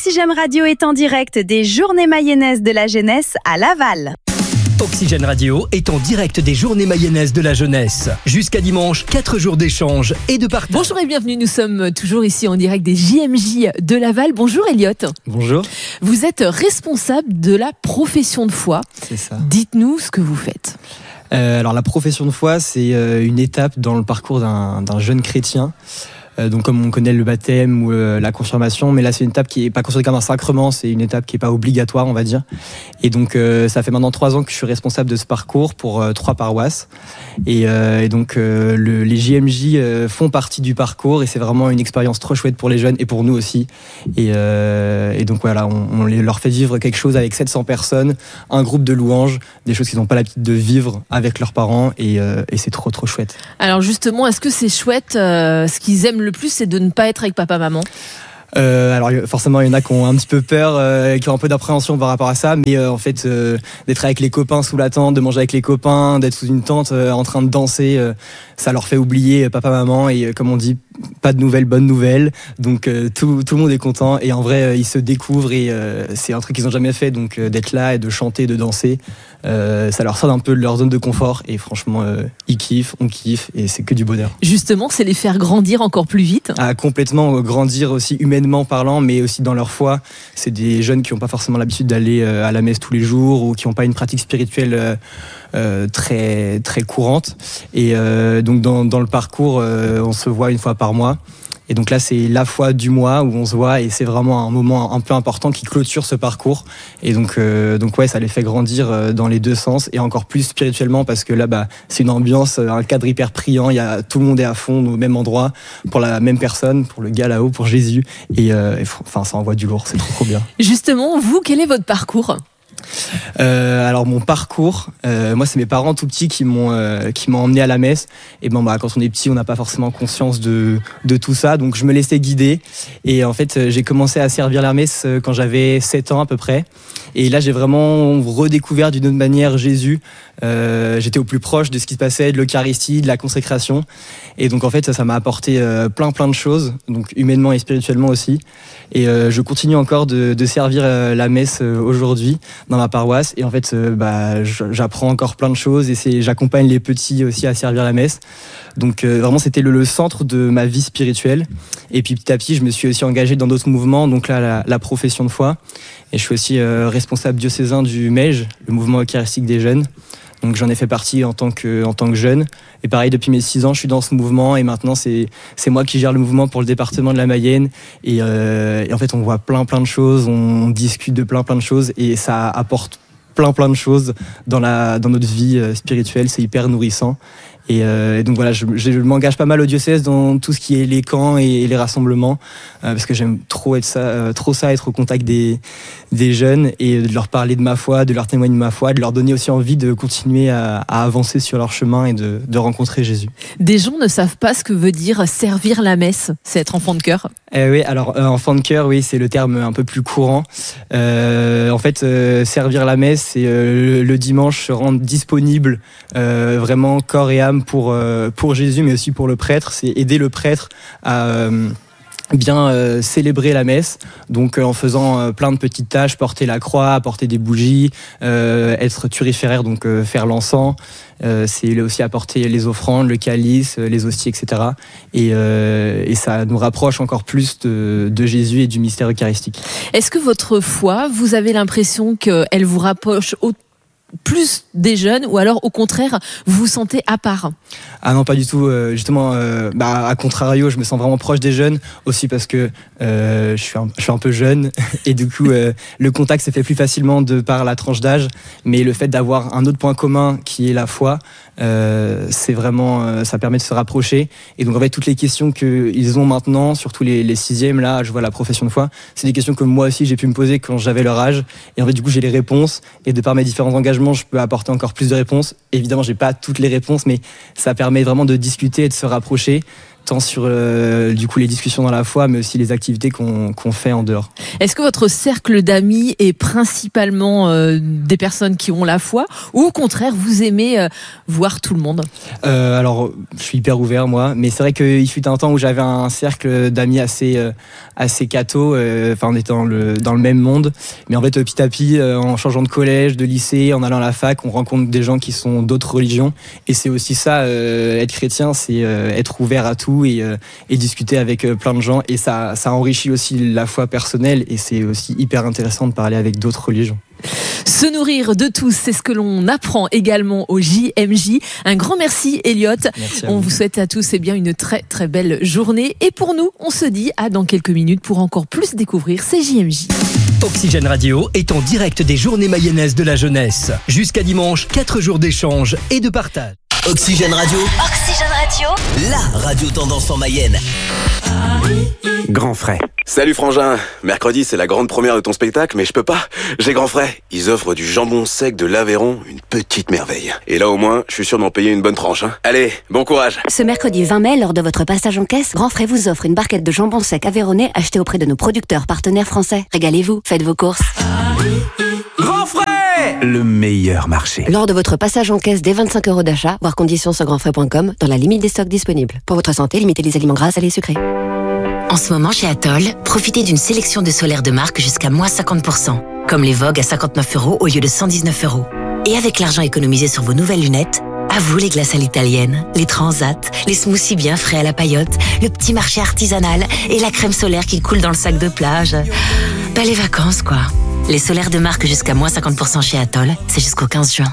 Oxygène Radio est en direct des Journées Mayennaises de la Jeunesse à Laval. Oxygène Radio est en direct des Journées Mayennaises de la Jeunesse. Jusqu'à dimanche, 4 jours d'échange et de partage. Bonjour et bienvenue, nous sommes toujours ici en direct des JMJ de Laval. Bonjour Elliot. Bonjour. Vous êtes responsable de la profession de foi. C'est ça. Dites-nous ce que vous faites. Alors la profession de foi, c'est une étape dans le parcours d'un jeune chrétien. Donc comme on connaît le baptême ou la confirmation, mais là c'est une étape qui est pas considérée comme un sacrement, c'est une étape qui est pas obligatoire, on va dire. Et donc ça fait maintenant 3 ans que je suis responsable de ce parcours pour 3 paroisses. Et donc les JMJ font partie du parcours et c'est vraiment une expérience trop chouette pour les jeunes et pour nous aussi. Et donc voilà, on leur fait vivre quelque chose avec 700 personnes, un groupe de louanges, des choses qu'ils n'ont pas l'habitude de vivre avec leurs parents et c'est trop chouette. Alors justement, est-ce que c'est chouette, ce qu'ils aiment le plus, c'est de ne pas être avec papa-maman? Alors forcément il y en a qui ont un petit peu peur, qui ont un peu d'appréhension par rapport à ça, mais en fait d'être avec les copains sous la tente, de manger avec les copains, d'être sous une tente en train de danser, ça leur fait oublier papa-maman et comme on dit, pas de nouvelles, bonnes nouvelles, donc tout le monde est content et en vrai ils se découvrent et c'est un truc qu'ils n'ont jamais fait, donc d'être là et de chanter, de danser, ça leur sort un peu de leur zone de confort et franchement ils kiffent, on kiffe et c'est que du bonheur. Justement, c'est les faire grandir encore plus vite. Complètement, grandir aussi humainement parlant, mais aussi dans leur foi. C'est des jeunes qui n'ont pas forcément l'habitude d'aller à la messe tous les jours ou qui n'ont pas une pratique spirituelle très courante. Et donc dans le parcours, on se voit une fois par mois. Et donc là, c'est la fois du mois où on se voit et c'est vraiment un moment un peu important qui clôture ce parcours. Et donc ouais, ça les fait grandir dans les deux sens et encore plus spirituellement parce que là, c'est une ambiance, un cadre hyper priant. Tout le monde est à fond au même endroit pour la même personne, pour le gars là-haut, pour Jésus. Et ça envoie du lourd, c'est trop bien. Justement, vous, quel est votre parcours ? Alors mon parcours, moi c'est mes parents tout petits qui m'ont emmené à la messe. Et quand on est petit, on n'a pas forcément conscience de tout ça, donc je me laissais guider. Et en fait, j'ai commencé à servir la messe quand j'avais 7 ans à peu près. Et là, j'ai vraiment redécouvert d'une autre manière Jésus. J'étais au plus proche de ce qui se passait, de l'Eucharistie, de la consécration. Et donc en fait, ça m'a apporté plein de choses, donc humainement et spirituellement aussi. Et je continue encore de servir la messe aujourd'hui dans ma paroisse. Et en fait, j'apprends encore plein de choses et j'accompagne les petits aussi à servir la messe. Donc vraiment, c'était le centre de ma vie spirituelle. Et puis petit à petit, je me suis aussi engagé dans d'autres mouvements. Donc là, la profession de foi. Et je suis aussi responsable diocésain du MEJ, le mouvement eucharistique des jeunes. Donc j'en ai fait partie en tant que jeune. Et pareil, depuis mes 6 ans, je suis dans ce mouvement. Et maintenant, c'est moi qui gère le mouvement pour le département de la Mayenne. Et en fait, on voit plein de choses. On discute de plein de choses. Et ça apporte plein de choses dans notre vie spirituelle. C'est hyper nourrissant. Et donc voilà, je m'engage pas mal au diocèse dans tout ce qui est les camps et les rassemblements parce que j'aime trop être au contact des jeunes et de leur parler de ma foi, de leur témoigner de ma foi, de leur donner aussi envie de continuer à avancer sur leur chemin et de rencontrer Jésus. Des gens ne savent pas ce que veut dire servir la messe, c'est être enfant de cœur. Oui, alors enfant de cœur, oui, c'est le terme un peu plus courant. En fait, servir la messe, c'est le dimanche se rendre disponible vraiment corps et âme pour Jésus, mais aussi pour le prêtre. C'est aider le prêtre à bien célébrer la messe, donc en faisant plein de petites tâches, porter la croix, apporter des bougies, être turiféraire, donc faire l'encens, c'est aussi apporter les offrandes, le calice, les hosties, etc. Et ça nous rapproche encore plus de Jésus et du mystère eucharistique. Est-ce que votre foi, vous avez l'impression qu'elle vous rapproche plus des jeunes ou alors au contraire vous vous sentez à part? Ah non, pas du tout, justement à contrario, je me sens vraiment proche des jeunes aussi parce que je suis un peu jeune et du coup le contact se fait plus facilement de par la tranche d'âge, mais le fait d'avoir un autre point commun qui est la foi, c'est vraiment ça permet de se rapprocher. Et donc en fait toutes les questions qu'ils ont maintenant, surtout les 6e, là je vois la profession de foi, c'est des questions que moi aussi j'ai pu me poser quand j'avais leur âge, et en fait du coup j'ai les réponses, et de par mes différents engagements je peux apporter encore plus de réponses. Évidemment j'ai pas toutes les réponses, mais ça permet vraiment de discuter et de se rapprocher. tant sur du coup les discussions dans la foi, mais aussi les activités qu'on fait en dehors. Est-ce que votre cercle d'amis est principalement des personnes qui ont la foi, ou au contraire vous aimez voir tout le monde? Alors je suis hyper ouvert moi, mais c'est vrai qu'il fut un temps où j'avais un cercle d'amis assez catho, en étant dans le même monde, mais en fait petit à petit en changeant de collège, de lycée, en allant à la fac, on rencontre des gens qui sont d'autres religions, et c'est aussi ça, être chrétien, c'est être ouvert à tout et discuter avec plein de gens, et ça enrichit aussi la foi personnelle, et c'est aussi hyper intéressant de parler avec d'autres religions. Se nourrir de tous, c'est ce que l'on apprend également au JMJ. Un grand merci Elliot. On vous souhaite à tous une très très belle journée. Et pour nous, on se dit à dans quelques minutes pour encore plus découvrir ces JMJ. Oxygène Radio est en direct des Journées Mayennaises de la jeunesse. Jusqu'à dimanche, 4 jours d'échange et de partage. Oxygène Radio. Oxygène Radio. La radio tendance en Mayenne. Grand frais. Salut frangin, mercredi c'est la grande première de ton spectacle, mais je peux pas, j'ai grand frais. Ils offrent du jambon sec de l'Aveyron, une petite merveille. Et là au moins, je suis sûr d'en payer une bonne tranche. Allez, bon courage. Ce mercredi 20 mai, lors de votre passage en caisse, Grand Frais vous offre une barquette de jambon sec aveyronnais achetée auprès de nos producteurs partenaires français. Régalez-vous, faites vos courses. Grand frais, le meilleur marché. Lors de votre passage en caisse dès 25 € d'achat, voir conditions sur grandfrais.com, dans la limite des stocks disponibles. Pour votre santé, limitez les aliments gras, salés et sucrés. En ce moment, chez Atoll, profitez d'une sélection de solaires de marque jusqu'à moins 50%, comme les Vogue à 59 € au lieu de 119 €. Et avec l'argent économisé sur vos nouvelles lunettes, à vous les glaces à l'italienne, les transats, les smoothies bien frais à la paillote, le petit marché artisanal et la crème solaire qui coule dans le sac de plage. Pas les vacances, quoi. Les solaires de marque jusqu'à moins 50% chez Atoll, c'est jusqu'au 15 juin.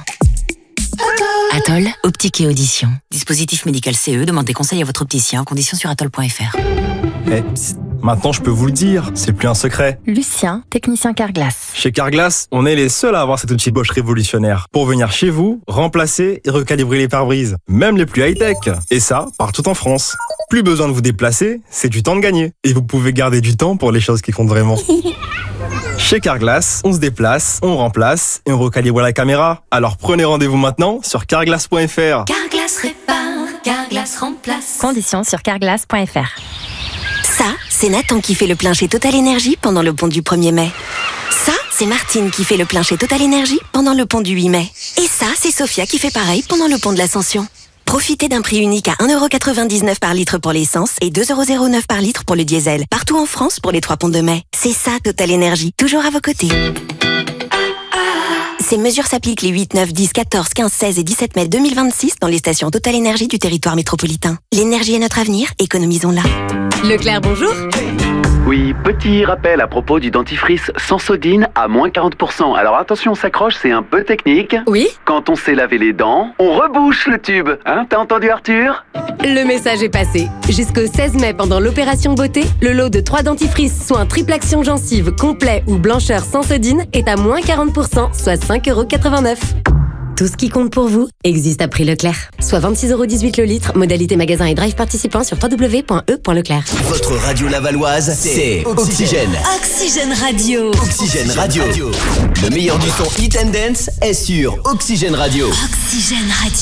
Atoll, optique et audition. Dispositif médical CE, demandez conseil à votre opticien, conditions sur atoll.fr. Maintenant je peux vous le dire, c'est plus un secret. Lucien, technicien Carglass. Chez Carglass, on est les seuls à avoir cet outil Bosch révolutionnaire pour venir chez vous, remplacer et recalibrer les pare-brises, même les plus high-tech. Et ça, partout en France. Plus besoin de vous déplacer, c'est du temps de gagner. Et vous pouvez garder du temps pour les choses qui comptent vraiment. Chez Carglass, on se déplace, on remplace et on recalibre la caméra. Alors prenez rendez-vous maintenant sur carglass.fr. Carglass répare, Carglass remplace. Conditions sur carglass.fr. Ça, c'est Nathan qui fait le plein chez Total Energy pendant le pont du 1er mai. Ça, c'est Martine qui fait le plein chez Total Energy pendant le pont du 8 mai. Et ça, c'est Sophia qui fait pareil pendant le pont de l'Ascension. Profitez d'un prix unique à 1,99 € par litre pour l'essence et 2,09 € par litre pour le diesel. Partout en France pour les 3 ponts de mai. C'est ça Total Energy, toujours à vos côtés. Ces mesures s'appliquent les 8, 9, 10, 14, 15, 16 et 17 mai 2026 dans les stations Total Energy du territoire métropolitain. L'énergie est notre avenir, économisons-la. Leclerc, bonjour. Oui, petit rappel à propos du dentifrice Sensodine à moins 40%. Alors attention, on s'accroche, c'est un peu technique. Oui. Quand on s'est lavé les dents, on rebouche le tube. T'as entendu Arthur ? Le message est passé. Jusqu'au 16 mai, pendant l'opération beauté, le lot de 3 dentifrices, soins triple action gencive, complet ou blancheur Sensodine est à moins 40%, soit 5,89 €. Tout ce qui compte pour vous existe à prix Leclerc. Soit 26,18 € le litre, modalité magasin et drive participant sur www.e.leclerc. Votre radio lavalloise, c'est Oxygène. Oxygène Radio. Oxygène Radio. Le meilleur du son Hit and Dance est sur Oxygène Radio. Oxygène Radio.